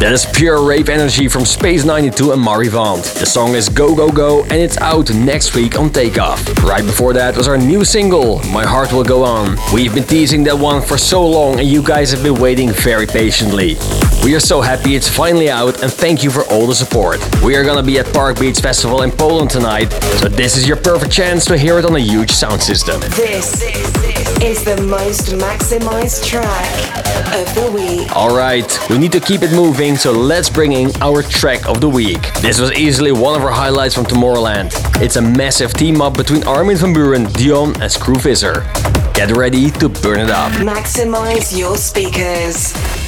That is pure rave energy from Space 92 and Mari Vaughn. The song is Go Go Go and it's out next week on Takeoff. Right before that was our new single, My Heart Will Go On. We've been teasing that one for so long and you guys have been waiting very patiently. We are so happy it's finally out and thank you for all the support. We are gonna be at Park Beach Festival in Poland tonight, so this is your perfect chance to hear it on a huge sound system. This is the most maximized track of the week. Alright, we need to keep it moving, so let's bring in our track of the week. This was easily one of our highlights from Tomorrowland. It's a massive team up between Armin van Buuren, Dion and Screwvisor. Get ready to burn it up. Maximize your speakers.